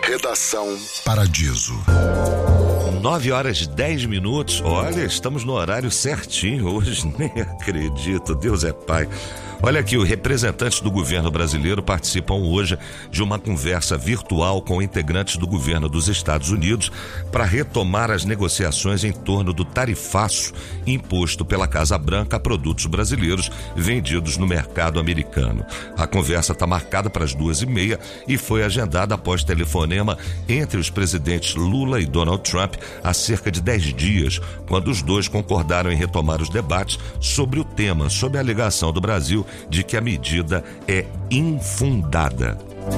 Redação Paradiso. 9h10. Olha, estamos no horário certinho hoje, nem acredito, Deus é pai. Olha aqui, os representantes do governo brasileiro participam hoje de uma conversa virtual com integrantes do governo dos Estados Unidos para retomar as negociações em torno do tarifaço imposto pela Casa Branca a produtos brasileiros vendidos no mercado americano. A conversa está marcada para as 2h30 e foi agendada após telefonema entre os presidentes Lula e Donald Trump há cerca de 10 dias, quando os dois concordaram em retomar os debates sobre o tema, sob a alegação do Brasil de que a medida é infundada.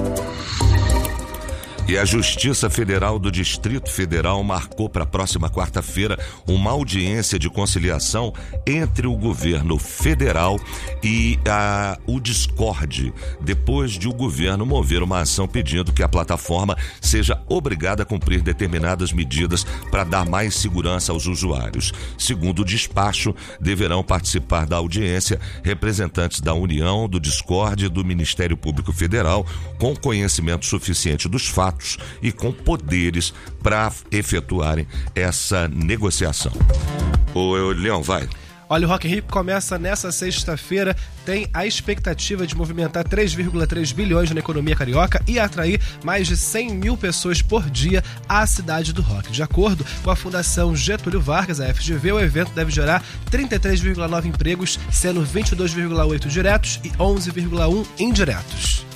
E a Justiça Federal do Distrito Federal marcou para a próxima quarta-feira uma audiência de conciliação entre o governo federal e o Discord, depois de o governo mover uma ação pedindo que a plataforma seja obrigada a cumprir determinadas medidas para dar mais segurança aos usuários. Segundo o despacho, deverão participar da audiência representantes da União, do Discord e do Ministério Público Federal com conhecimento suficiente dos fatos e com poderes para efetuarem essa negociação. Ô, Leão, vai. Olha, o Rock in Rio começa nessa sexta-feira, tem a expectativa de movimentar 3,3 bilhões na economia carioca e atrair mais de 100 mil pessoas por dia à cidade do rock. De acordo com a Fundação Getúlio Vargas, a FGV, o evento deve gerar 33,9 empregos, sendo 22,8 diretos e 11,1 indiretos.